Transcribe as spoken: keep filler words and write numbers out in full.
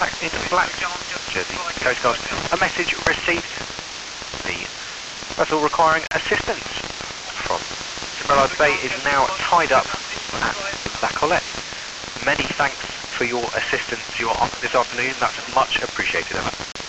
contact in black, Jersey Coast Guard. A message received. The vessel requiring assistance from Timberline Bay is now tied up at La Colette. Many thanks for your assistance your, this afternoon. That's much appreciated, Emma.